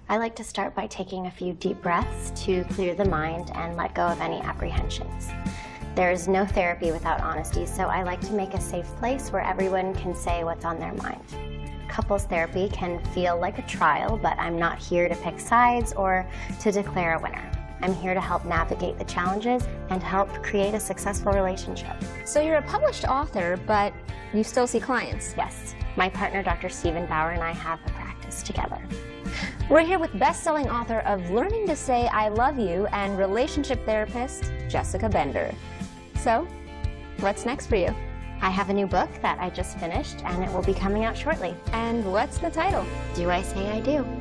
I like to start by taking a few deep breaths to clear the mind and let go of any apprehensions. There's no therapy without honesty, so I like to make a safe place where everyone can say what's on their mind. Couples therapy can feel like a trial, but I'm not here to pick sides or to declare a winner. I'm here to help navigate the challenges and help create a successful relationship. So you're a published author, but you still see clients? Yes. My partner, Dr. Stephen Bauer, and I have a practice together. We're here with best-selling author of Learning to Say I Love You and relationship therapist, Jessica Bender. So, what's next for you? I have a new book that I just finished, and it will be coming out shortly. And what's the title? Do I Say I Do?